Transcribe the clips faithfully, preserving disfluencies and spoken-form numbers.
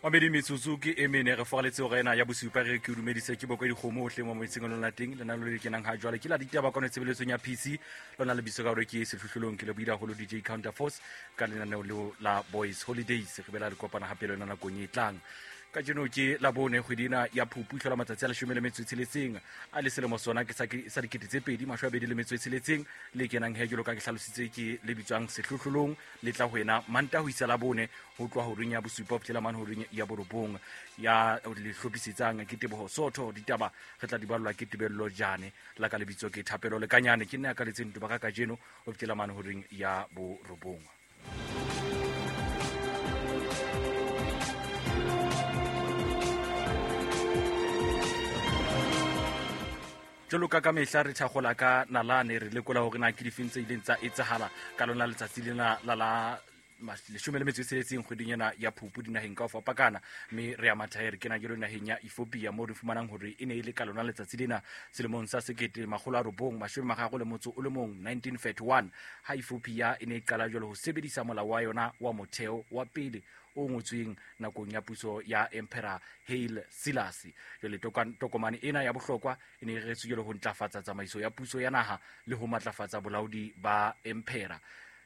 Mabedi metsotso ke e mene re fogaletse go ena ya bosupa re ke dumedise ke boko di kgomo otlhe mo motseng lona teng le na le kenang ha jwale ke la ditaba kono tsebeletsong ya P C lona le biso ka gore ke sehlohlolong ke le buida holo D J Counterforce ka lenaneo leo la Boys Holidays re bela re kopana hape lona nakong e tlang ka jeno ke la bone kgwedina ya Phupu hlola matsatsi a leshome le metso e tsheletseng a le selemo sona ke sa ke sa dikete tse pedi mashwa bedi le metso e tsheletseng le kenang he jolo ka ke hlalositse ke le bitswang sehlohlolong le tla ho ena manta ho isa la bone ho tloa ho reng ya bosupa ho tlela man ho reng ya borobong ya le hlopisetsang ke teboho sotho ditaba re tla di ballwa ke tebello jane la ka lebitso ke thapelo le kanyane ke nna ka letseng tuba ka jeno ho tlela man ho reng ya borobong. Jolo ka ka mehla re thagola ka nalane re lekola hore na ke difeng tse ileng tsa etsahala ka lona letsatsi lena la la leshome le metso e tsheletseng kgweding ena ya Phupu dinaheng ka ho fapakana mme re a mathaere ke na ke naheng ya Ethiopia mo re fumanang hore e ne ile ka lona letsatsi lena selemong sa sekete makgolo a robong mashome mararo le motso o le mong nineteen thirty-one ha Ethiopia e ne e qala jwalo ho sebedisa molao wa yona wa motheo wa pele o ngotsweng nakong ya puso ya Emperor Haile Selassie. Jwale tokomane ena ya bohlokwa e ne e retswe jwalo ho ntlafatsa tsamaiso ya puso ya naha le ho matlafatsa bolaodi ba Emperor.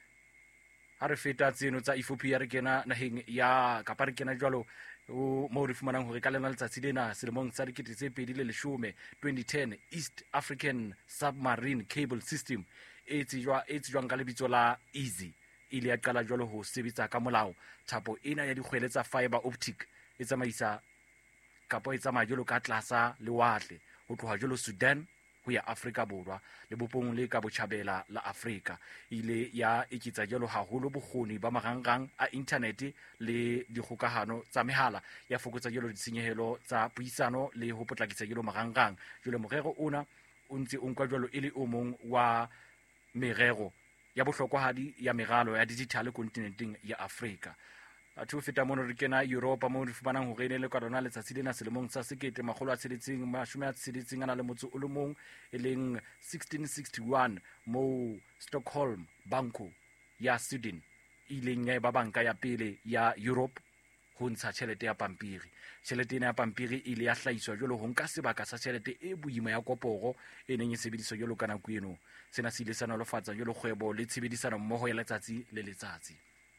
Ha re feta tseno tsa Ethiopia re kena naheng ya kapa re kena jwalo mo re fumanang hore ka lena letsatsi lena selemong sa dikete tse pedi le leshome twenty ten East African Submarine Cable System e tsejwa e tsejwang ka lebitso la Easy ile ya qala jwalo ho sebetsa ka molao thapo ena ya dikgwele tsa fiber optic e tsamaisa kapa e tsamaya jwalo ka tlasa lewatle ho tloha jwalo Sudan ho ya Afrika Borwa le bopong le ka botjhabela la Afrika ile ya eketsa jwalo haholo bokgoni ba marangrang a internet le dikgokahano tsa mehala ya fokotsa jwalo ditshenyehelo tsa puisano le ho potlakisa jwalo marangrang jwale morero ona o ntse o nkwa jwalo ile o mong wa merero ya bohlokwahadi ya meralo ya digital kontinenteng ya Afrika. A thu feta mono re kena Europa mo re fumanang hore ne le ka lona letsatsi lena selemong sa sekete makgolo a tsheletseng mashome a tsheletseng ana le motso o le mong e leng sixteen sixty-one mo Stockholm banko ya Sweden ileng ya ba banka ya pele ya Europe ho ntsha tjhelete ya pampiri. Tjhelete ena ya pampiri ile ya hlahiswa jwalo ho nka sebaka sa tjhelete e boima ya koporo e neng e sebediswa jwalo ka nako eno. Sena se ile sa nolofatsa jwalo kgwebo le tshebedisano mmoho ya letsatsi le letsatsi.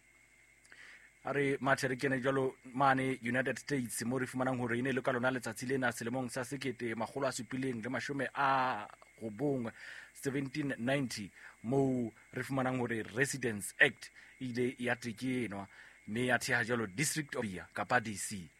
Are mathere kene jwalo mane United States mo re fumanang hore ine le ka lona letsatsi lena selemong sa sekete makgolo a supileng le mashome a robong seventeen ninety mo re fumanang hore Residence Act ile ya tekenwa mme ya theha jwalo District of Columbia kapa D C